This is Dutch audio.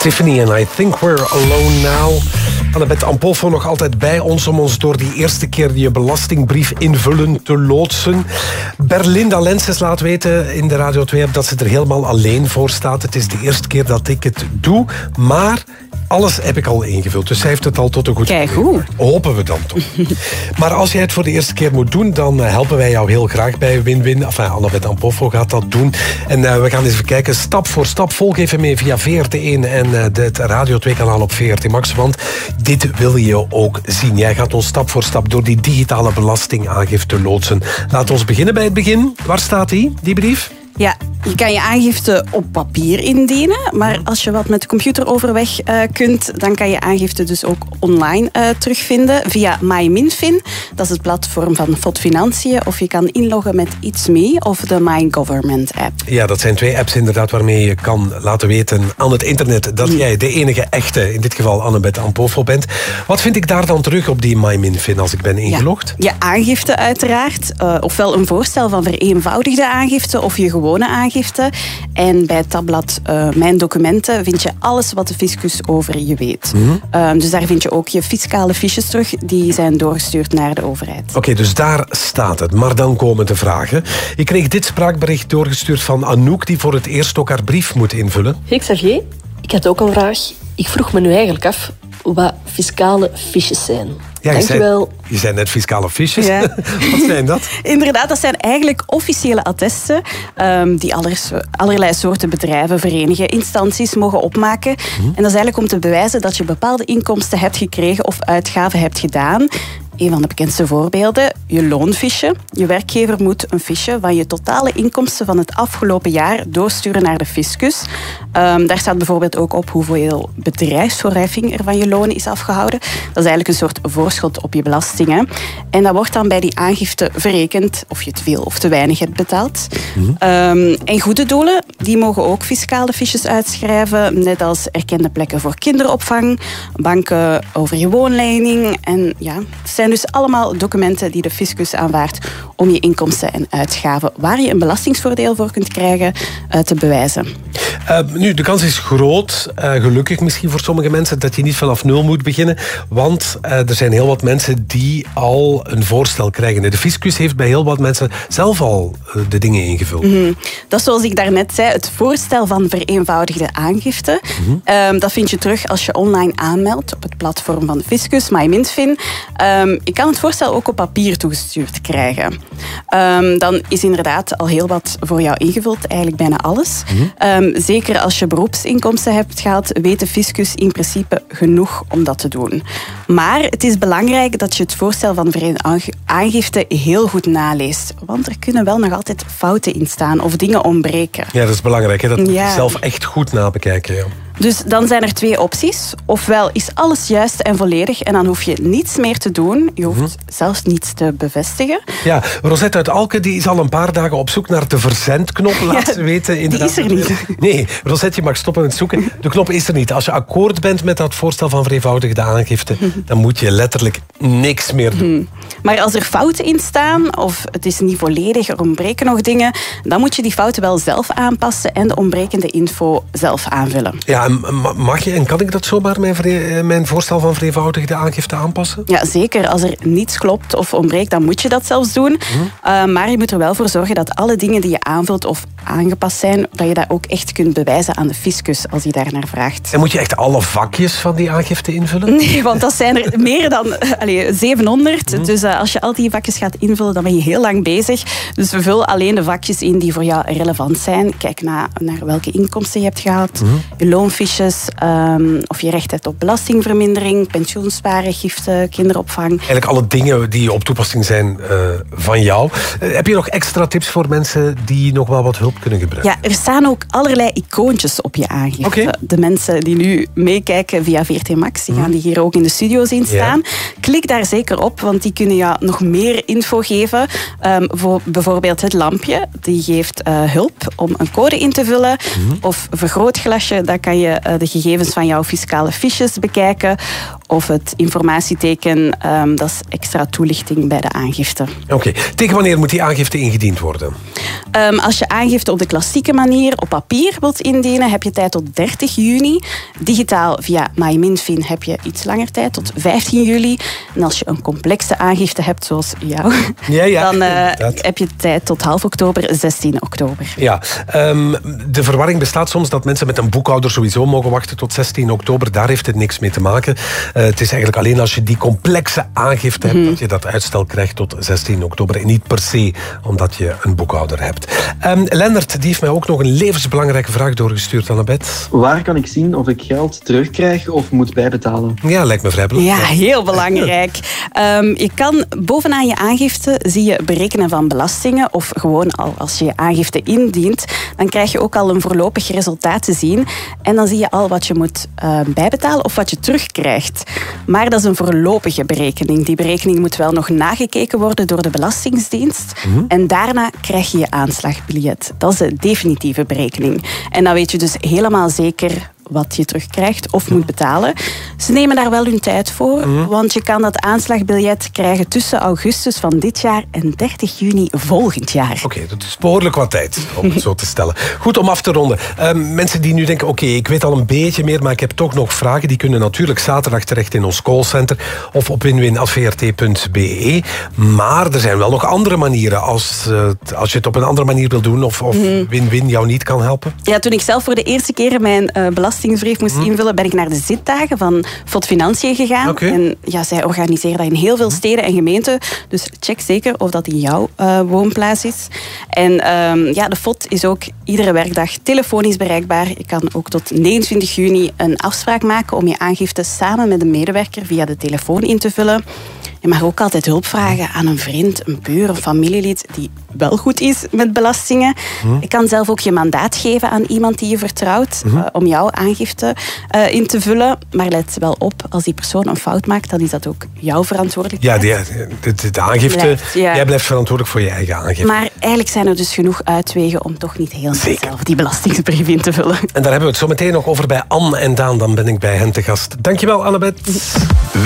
Tiffany and I Think We're Alone Now. Annabeth Ampolfo nog altijd bij ons om ons door die eerste keer je belastingbrief invullen te loodsen. Berlinda Lenses laat weten in de Radio 2-app dat ze er helemaal alleen voor staat. Het is de eerste keer dat ik het doe, maar alles heb ik al ingevuld. Dus zij heeft het al tot een goed Kijk hoe. Hopen we dan toch. Maar als jij het voor de eerste keer moet doen, dan helpen wij jou heel graag bij Win-Win. Enfin, Annabeth Ampolfo gaat dat doen. En we gaan eens even kijken, stap voor stap. Volg even mee via VRT1 en het Radio 2-kanaal op VRT Max. Want dit wil je ook zien. Jij gaat ons stap voor stap door die digitale belastingaangifte loodsen. Laten we beginnen bij het begin. Waar staat die brief? Ja, je kan je aangifte op papier indienen, maar als je wat met de computer overweg kunt, dan kan je aangifte dus ook online terugvinden via MyMinFin. Dat is het platform van FOD Financiën. Of je kan inloggen met It's Me of de My Government app. Ja, dat zijn 2 apps inderdaad waarmee je kan laten weten aan het internet dat jij de enige echte, in dit geval Annabeth Ampolfo, bent. Wat vind ik daar dan terug op die MyMinFin als ik ben ingelogd? Ja, je aangifte uiteraard, ofwel een voorstel van vereenvoudigde aangifte of je gewone aangifte. En bij het tabblad Mijn Documenten vind je alles wat de fiscus over je weet. Dus daar vind je ook je fiscale fiches terug. Die zijn doorgestuurd naar de overheid. Oké, dus daar staat het. Maar dan komen de vragen. Ik kreeg dit spraakbericht doorgestuurd van Anouk, die voor het eerst ook haar brief moet invullen. Hey Xavier, ik had ook een vraag. Ik vroeg me nu eigenlijk af wat fiscale fiches zijn. Ja, dankjewel. Je zei net fiscale fiches. Ja. Wat zijn dat? Inderdaad, dat zijn eigenlijk officiële attesten die allerlei soorten bedrijven, verenigingen, instanties mogen opmaken. En dat is eigenlijk om te bewijzen dat je bepaalde inkomsten hebt gekregen of uitgaven hebt gedaan. Een van de bekendste voorbeelden, je loonfiche. Je werkgever moet een fiche van je totale inkomsten van het afgelopen jaar doorsturen naar de fiscus. Daar staat bijvoorbeeld ook op hoeveel bedrijfsvoorheffing er van je loon is afgehouden. Dat is eigenlijk een soort voorschot op je belastingen. En dat wordt dan bij die aangifte verrekend of je te veel of te weinig hebt betaald. En goede doelen, die mogen ook fiscale fiches uitschrijven, net als erkende plekken voor kinderopvang, banken over je woonlening. En ja, het zijn dus allemaal documenten die de fiscus aanvaardt om je inkomsten en uitgaven, waar je een belastingsvoordeel voor kunt krijgen, te bewijzen. Nu, de kans is groot, gelukkig misschien voor sommige mensen, dat je niet vanaf nul moet beginnen. Want er zijn heel wat mensen die al een voorstel krijgen. De fiscus heeft bij heel wat mensen zelf al de dingen ingevuld. Dat is zoals ik daarnet zei, het voorstel van vereenvoudigde aangifte. Dat vind je terug als je online aanmeldt op het platform van de fiscus, MyMinFin. Je kan het voorstel ook op papier toegestuurd krijgen. Dan is inderdaad al heel wat voor jou ingevuld, eigenlijk bijna alles. Zeker als je beroepsinkomsten hebt gehad, weet de fiscus in principe genoeg om dat te doen. Maar het is belangrijk dat je het voorstel van aangifte heel goed naleest. Want er kunnen wel nog altijd fouten in staan of dingen ontbreken. Ja, dat is belangrijk, hè? Dat moet je zelf echt goed nabekijken. Ja. Dus dan zijn er 2 opties. Ofwel is alles juist en volledig en dan hoef je niets meer te doen. Je hoeft zelfs niets te bevestigen. Ja, Rosette uit Alken die is al een paar dagen op zoek naar de verzendknop. Laat ze weten. Inderdaad. Die is er niet. Nee, Rosette, je mag stoppen met zoeken. De knop is er niet. Als je akkoord bent met dat voorstel van vereenvoudigde aangifte, dan moet je letterlijk niks meer doen. Maar als er fouten in staan, of het is niet volledig, er ontbreken nog dingen, dan moet je die fouten wel zelf aanpassen en de ontbrekende info zelf aanvullen. Ja, mag je en kan ik dat zomaar mijn voorstel van vereenvoudigde aangifte aanpassen? Ja, zeker. Als er niets klopt of ontbreekt, dan moet je dat zelfs doen. Maar je moet er wel voor zorgen dat alle dingen die je aanvult of aangepast zijn, dat je dat ook echt kunt bewijzen aan de fiscus als die daar naar vraagt. En moet je echt alle vakjes van die aangifte invullen? Nee, want dat zijn er meer dan 700. Dus als je al die vakjes gaat invullen, dan ben je heel lang bezig. Dus vul alleen de vakjes in die voor jou relevant zijn. Kijk naar welke inkomsten je hebt gehad, je loonfiches, of je recht hebt op belastingvermindering, pensioensparen, giften, kinderopvang. Eigenlijk alle dingen die op toepassing zijn van jou. Heb je nog extra tips voor mensen die nog wel wat hulp kunnen gebruiken? Ja, er staan ook allerlei icoontjes op je aangifte. Okay. De mensen die nu meekijken via VRT Max, die gaan die hier ook in de studio zien staan. Ja. Klik daar zeker op, want die kunnen je nog meer info geven. Voor bijvoorbeeld het lampje, die geeft hulp om een code in te vullen. Of vergrootglasje, dat kan je je de gegevens van jouw fiscale fiches bekijken. Of het informatieteken, dat is extra toelichting bij de aangifte. Oké. Tegen wanneer moet die aangifte ingediend worden? Als je aangifte op de klassieke manier op papier wilt indienen, heb je tijd tot 30 juni. Digitaal via MyMinFin heb je iets langer tijd, tot 15 juli. En als je een complexe aangifte hebt, zoals jou, dan heb je tijd tot half oktober, 16 oktober. Ja, de verwarring bestaat soms dat mensen met een boekhouder sowieso mogen wachten tot 16 oktober. Daar heeft het niks mee te maken. Het is eigenlijk alleen als je die complexe aangifte hebt dat je dat uitstel krijgt tot 16 oktober. En niet per se omdat je een boekhouder hebt. Lennart, die heeft mij ook nog een levensbelangrijke vraag doorgestuurd, Annabeth. Waar kan ik zien of ik geld terugkrijg of moet bijbetalen? Ja, lijkt me vrij belangrijk. Ja, heel belangrijk. Je kan bovenaan je aangifte zie je berekenen van belastingen. Of gewoon al als je je aangifte indient, dan krijg je ook al een voorlopig resultaat te zien. En dan zie je al wat je moet bijbetalen of wat je terugkrijgt. Maar dat is een voorlopige berekening. Die berekening moet wel nog nagekeken worden door de Belastingdienst. En daarna krijg je je aanslagbiljet. Dat is de definitieve berekening. En dan weet je dus helemaal zeker wat je terugkrijgt of moet betalen. Ze nemen daar wel hun tijd voor, want je kan dat aanslagbiljet krijgen tussen augustus van dit jaar en 30 juni volgend jaar. Oké, dat is behoorlijk wat tijd, om het zo te stellen. Goed, om af te ronden. Mensen die nu denken, oké, ik weet al een beetje meer, maar ik heb toch nog vragen, die kunnen natuurlijk zaterdag terecht in ons callcenter of op winwin@vrt.be. Maar er zijn wel nog andere manieren als je het op een andere manier wil doen of Winwin jou niet kan helpen. Ja, toen ik zelf voor de eerste keer mijn belastingsbrief moest invullen, ben ik naar de zitdagen van FOD Financiën gegaan. Okay. En ja, zij organiseren dat in heel veel steden en gemeenten. Dus check zeker of dat in jouw woonplaats is. En de FOD is ook iedere werkdag telefonisch bereikbaar. Je kan ook tot 29 juni een afspraak maken om je aangifte samen met een medewerker via de telefoon in te vullen. Je mag ook altijd hulp vragen aan een vriend, een buur, een familielid die wel goed is met belastingen. Je kan zelf ook je mandaat geven aan iemand die je vertrouwt om jouw aangifte in te vullen. Maar let wel op, als die persoon een fout maakt, dan is dat ook jouw verantwoordelijkheid. Ja, de aangifte, jij blijft verantwoordelijk voor je eigen aangifte. Maar eigenlijk zijn er dus genoeg uitwegen om toch niet heel zelf die belastingsbrief in te vullen. En daar hebben we het zo meteen nog over bij Anne en Daan. Dan ben ik bij hen te gast. Dankjewel, Annabeth.